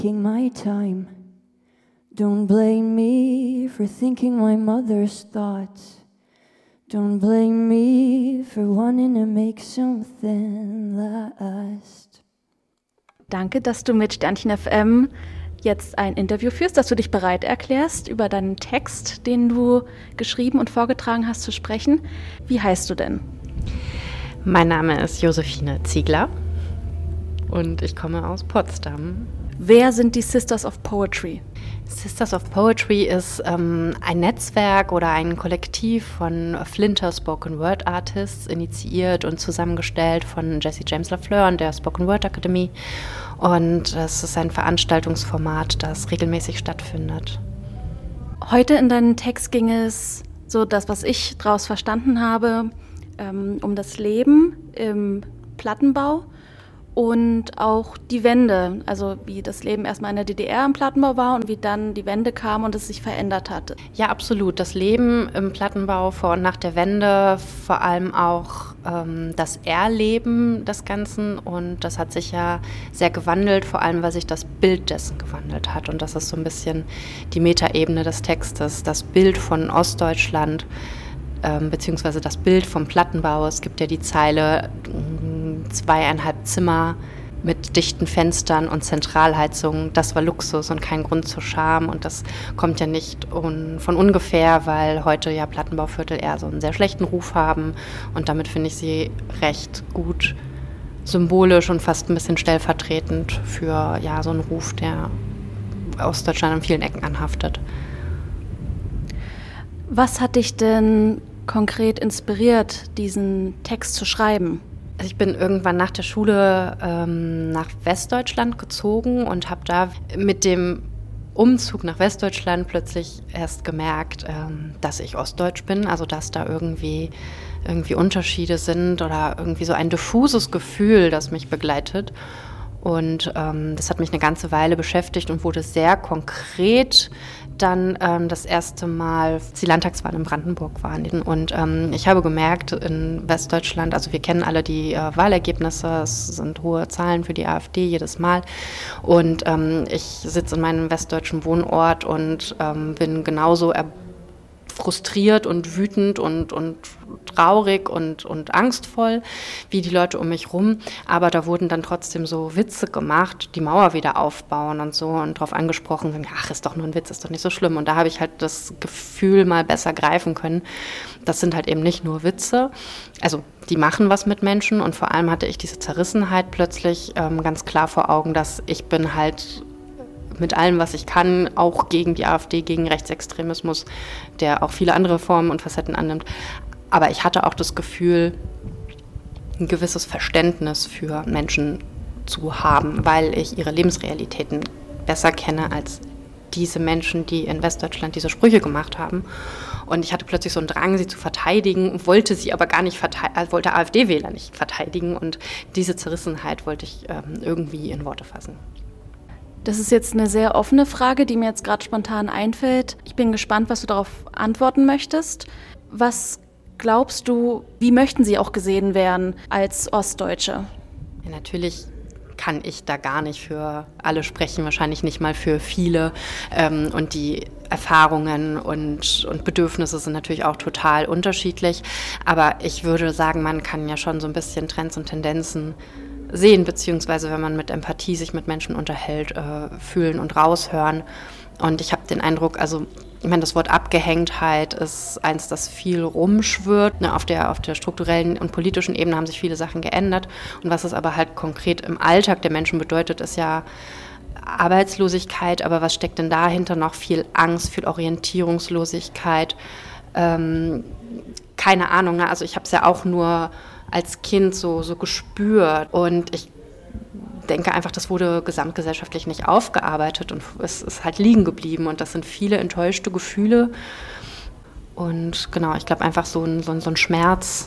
taking my time. Don't blame me for thinking my mother's thoughts. Don't blame me for wanting to make something last. Danke, dass du mit Sternchen FM jetzt ein Interview führst, dass du dich bereit erklärst, über deinen Text, den du geschrieben und vorgetragen hast, zu sprechen. Wie heißt du denn? Mein Name ist Josephine Ziegler und ich komme aus Potsdam. Wer sind die Sisters of Poetry? Sisters of Poetry ist ein Netzwerk oder ein Kollektiv von Flinter Spoken Word Artists, initiiert und zusammengestellt von Jesse James Lafleur und der Spoken Word Akademie. Und es ist ein Veranstaltungsformat, das regelmäßig stattfindet. Heute in deinem Text ging es, so das, was ich daraus verstanden habe, um das Leben im Plattenbau und auch die Wende, also wie das Leben erstmal in der DDR im Plattenbau war und wie dann die Wende kam und es sich verändert hat. Ja, absolut. Das Leben im Plattenbau vor und nach der Wende, vor allem auch das Erleben des Ganzen, und das hat sich ja sehr gewandelt, vor allem weil sich das Bild dessen gewandelt hat, und das ist so ein bisschen die Metaebene des Textes, das Bild von Ostdeutschland, beziehungsweise das Bild vom Plattenbau. Es gibt ja die Zeile 2,5 Zimmer mit dichten Fenstern und Zentralheizung, das war Luxus und kein Grund zur Scham, und das kommt ja nicht von ungefähr, weil heute ja Plattenbauviertel eher so einen sehr schlechten Ruf haben, und damit finde ich sie recht gut symbolisch und fast ein bisschen stellvertretend für ja so einen Ruf, der Ostdeutschland an vielen Ecken anhaftet. Was hat dich denn konkret inspiriert, diesen Text zu schreiben? Also ich bin irgendwann nach der Schule nach Westdeutschland gezogen und habe da mit dem Umzug nach Westdeutschland plötzlich erst gemerkt, dass ich ostdeutsch bin, also dass da irgendwie Unterschiede sind oder irgendwie so ein diffuses Gefühl, das mich begleitet. Und das hat mich eine ganze Weile beschäftigt und wurde sehr konkret dann das erste Mal, als die Landtagswahlen in Brandenburg waren. Und ich habe gemerkt, in Westdeutschland, also wir kennen alle die Wahlergebnisse, es sind hohe Zahlen für die AfD jedes Mal. Und ich sitze in meinem westdeutschen Wohnort und bin genauso frustriert und wütend und traurig und angstvoll wie die Leute um mich rum. Aber da wurden dann trotzdem so Witze gemacht, die Mauer wieder aufbauen und so, und darauf angesprochen, ach, ist doch nur ein Witz, ist doch nicht so schlimm. Und da habe ich halt das Gefühl mal besser greifen können. Das sind halt eben nicht nur Witze, also die machen was mit Menschen, und vor allem hatte ich diese Zerrissenheit plötzlich ganz klar vor Augen, dass ich bin halt mit allem, was ich kann, auch gegen die AfD, gegen Rechtsextremismus, der auch viele andere Formen und Facetten annimmt. Aber ich hatte auch das Gefühl, ein gewisses Verständnis für Menschen zu haben, weil ich ihre Lebensrealitäten besser kenne als diese Menschen, die in Westdeutschland diese Sprüche gemacht haben. Und ich hatte plötzlich so einen Drang, sie zu verteidigen, wollte sie aber gar nicht wollte AfD-Wähler nicht verteidigen. Und diese Zerrissenheit wollte ich irgendwie in Worte fassen. Das ist jetzt eine sehr offene Frage, die mir jetzt gerade spontan einfällt. Ich bin gespannt, was du darauf antworten möchtest. Was glaubst du, wie möchten sie auch gesehen werden als Ostdeutsche? Ja, natürlich kann ich da gar nicht für alle sprechen, wahrscheinlich nicht mal für viele. Und die Erfahrungen und Bedürfnisse sind natürlich auch total unterschiedlich. Aber ich würde sagen, man kann ja schon so ein bisschen Trends und Tendenzen sehen, beziehungsweise wenn man mit Empathie sich mit Menschen unterhält, fühlen und raushören. Und ich habe den Eindruck, also ich meine, das Wort Abgehängtheit ist eins, das viel rumschwirrt. Auf der strukturellen und politischen Ebene haben sich viele Sachen geändert. Und was es aber halt konkret im Alltag der Menschen bedeutet, ist ja Arbeitslosigkeit. Aber was steckt denn dahinter noch? Viel Angst, viel Orientierungslosigkeit. Keine Ahnung, also ich habe es ja auch nur als Kind so gespürt, und ich denke einfach, das wurde gesamtgesellschaftlich nicht aufgearbeitet und es ist halt liegen geblieben, und das sind viele enttäuschte Gefühle, und genau, ich glaube einfach so ein Schmerz,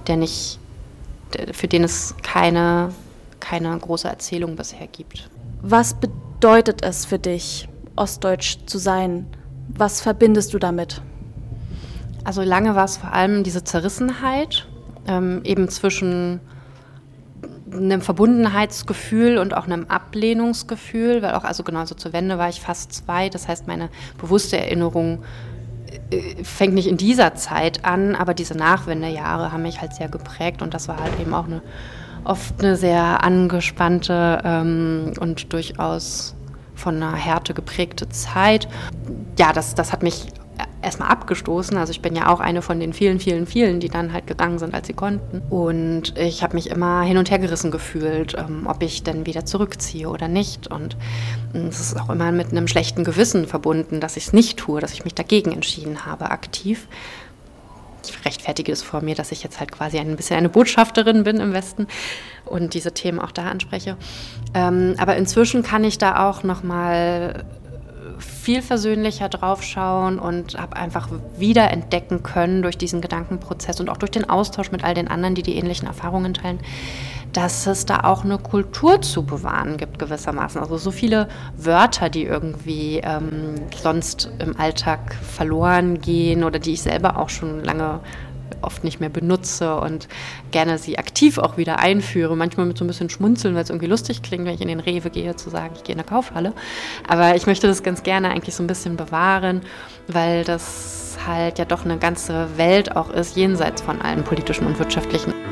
für den es keine große Erzählung bisher gibt. Was bedeutet es für dich, ostdeutsch zu sein? Was verbindest du damit? Also lange war es vor allem diese Zerrissenheit, eben zwischen einem Verbundenheitsgefühl und auch einem Ablehnungsgefühl, weil auch, also genauso zur Wende war ich fast 2, das heißt, meine bewusste Erinnerung fängt nicht in dieser Zeit an, aber diese Nachwendejahre haben mich halt sehr geprägt und das war halt eben auch oft eine sehr angespannte und durchaus von einer Härte geprägte Zeit. Ja, das hat mich erstmal abgestoßen. Also ich bin ja auch eine von den vielen, vielen, vielen, die dann halt gegangen sind, als sie konnten. Und ich habe mich immer hin und her gerissen gefühlt, ob ich denn wieder zurückziehe oder nicht. Und es ist auch immer mit einem schlechten Gewissen verbunden, dass ich es nicht tue, dass ich mich dagegen entschieden habe, aktiv. Ich rechtfertige es vor mir, dass ich jetzt halt quasi ein bisschen eine Botschafterin bin im Westen und diese Themen auch da anspreche. Aber inzwischen kann ich da auch nochmal viel versöhnlicher draufschauen und habe einfach wieder entdecken können durch diesen Gedankenprozess und auch durch den Austausch mit all den anderen, die ähnlichen Erfahrungen teilen, dass es da auch eine Kultur zu bewahren gibt gewissermaßen. Also so viele Wörter, die irgendwie sonst im Alltag verloren gehen oder die ich selber auch schon lange oft nicht mehr benutze und gerne sie aktiv auch wieder einführe. Manchmal mit so ein bisschen Schmunzeln, weil es irgendwie lustig klingt, wenn ich in den Rewe gehe, zu sagen, ich gehe in eine Kaufhalle. Aber ich möchte das ganz gerne eigentlich so ein bisschen bewahren, weil das halt ja doch eine ganze Welt auch ist, jenseits von allem politischen und wirtschaftlichen.